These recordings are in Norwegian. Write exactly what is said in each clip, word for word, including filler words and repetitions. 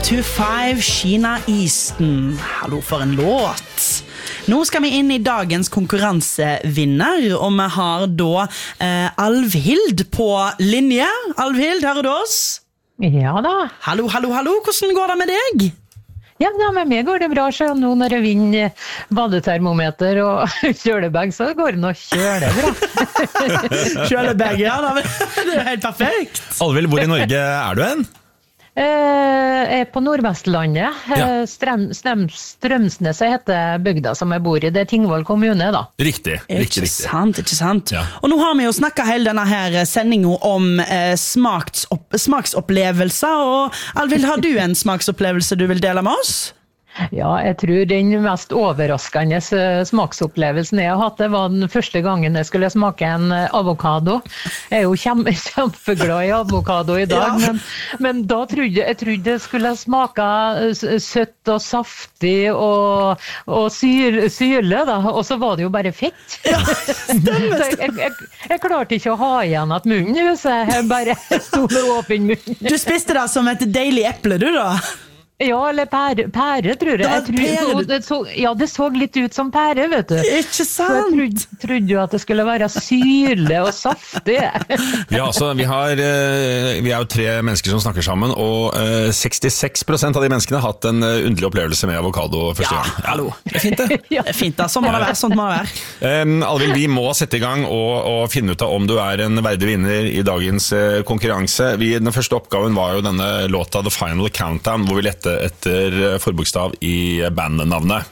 to five Sheena Easton. Hallo for en låt. Nå skal vi inn i dagens konkurransevinner, og vi har da eh, Alvhild på linje. Alvhild, hører du oss? Ja da. Hallo, hallo, hallo. Hvordan går det med deg? Ja, da, med meg går det bra, så nå når jeg vinner badetermometer og kjølebag, så går det nok kjølebra. Kjølebag, ja, det er helt perfekt. Alvhild, hvor i Norge er du hen? Eh, jeg er på Nordvestlandet. Ja. Strøm, Strøm, Strømsneset heter bygda som jeg bor i. Det er Tingvoll kommune, da. Riktig, riktig, Ikke riktig. sant, ikke sant. Ja. Og nå har vi jo snakket hele denne her sendingen om eh, smaksopp, smaksopplevelser, og Alvhild, har du en smaksopplevelse du vil dele med oss? Ja, jeg tror den mest overraskende smaksopplevelsen jeg har hatt, det var den første gangen jeg skulle smake en avokado. Jeg er jo kjempe, kjempeglad i avokado i dag, Ja. men, men da trodde jeg trodde jeg skulle smake søtt og saftig og, og syr, syrlig, da. Og så var det jo bare fett. Ja, stemmer. Så jeg, jeg, jeg, jeg klarte ikke å ha igjen at munnen, så jeg bare sto med åpen munn. Du spiste det som et deilig eple, du da? Ja, eller pære, pære tror jeg. Det var jeg tror, pære. det så, ja, det så litt ut som pære, vet du. Ikke Så jeg sant? trodde, trodde jo at det skulle være syrlig og saftig. Ja, altså, vi, har, eh, vi er jo tre mennesker som snakker sammen, og eh, sekstiseks prosent av de menneskene har hatt en eh, underlig opplevelse med avokado første Ja, gang. hallo. Det er fint det. Ja. Det er fint da, sånn må det være, sånn må det være. Um, Alvhild, vi må sette i gang og, og finne ut av om du er en verdig vinner i dagens eh, konkurranse. Vi, den første oppgaven var jo denne låta The Final Countdown, hvor vi lette etter eh, forbokstav i bandnavnet.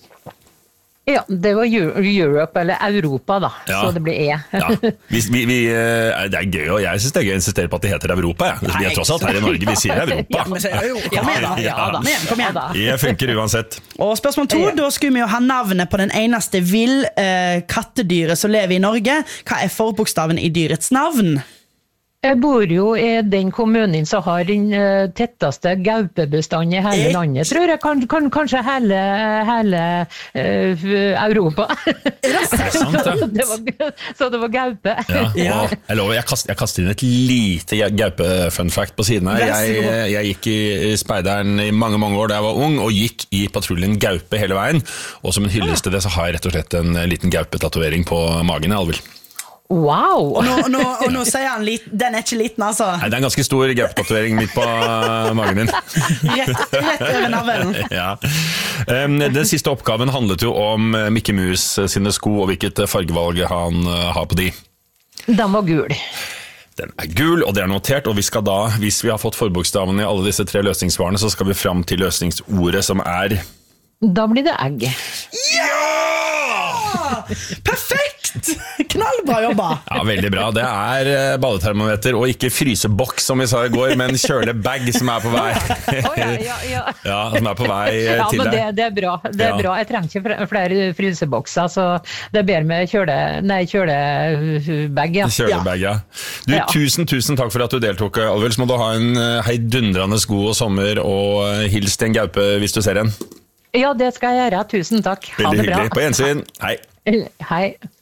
Ja, det var Eu- Europe, eller Europa da, Ja. så det ble E. Ja, vi, vi, vi, eh, det er gøy, og jeg synes det er gøy å insistere på at de heter Europa. Ja. Vi er tross alt her i Norge, vi sier Europa. Ja, men sier jo, kom igjen da. Ja, ja, da. Kom igjen, kom igjen. Ja, da. Det funker uansett. Og spørsmål to, da skulle vi jo ha navnet på den eneste vill eh, kattedyret som lever i Norge. Hva er forbokstaven i dyrets navn? Jeg bor jo i den kommunen som har den uh, tetteste gaupebestanden i hele Ikke- landet, tror jeg. Kan, kan, kanskje hele, hele uh, Europa. sant, ja. det var, så det var gaupe. Ja, Ja. og jeg lover, jeg kaster, jeg kaster inn et lite gaupe-fun-fact på siden her. Vær så Jeg, god. jeg gikk i speideren i mange, mange år da jeg var ung, og gikk i patruljen gaupe hele veien. Og som en hyllest til det, så har jeg rett og slett en liten gaupetatovering på magen, Alvhild. Wow! Og nå, og nå, og nå sier han lit, den er ikke liten, altså. Nei, det er en ganske stor gaupetatovering midt på magen din. Rett, rett over navlen. Ja. Um, Den siste oppgaven handlet jo om Mikke Mus sine sko, og hvilket fargevalg han uh, har på de. Den var gul. Den er gul, og det er notert, og vi skal da, hvis vi har fått forbokstavene i alle disse tre løsningssvarene, så skal vi fram til løsningsordet som er... Da blir det egg. Ja! Perfekt! Knallbra jobba. Ja, veldig bra. Det er eh, badetermometer, og ikke fryseboks som vi sa i går, men kjølebag som er på vei. Å, ja, ja, ja. Ja, som er på vei eh, Ja, til men det, deg. det er bra. Det er Ja. bra. Jeg trenger ikke fl- flere frysebokser, så det er bedre med kjøle, nei, kjølebag, ja. Kjølebag, ja. Du, Ja. tusen, tusen takk for at du deltok, Alvhild. Så må du ha en eh, heidundrende god sommer, og eh, hils til en gaupe hvis du ser en. Ja, det skal jeg gjøre. Tusen takk. Ha Veldig det bra. hyggelig. På gjensyn. Hei. Hei.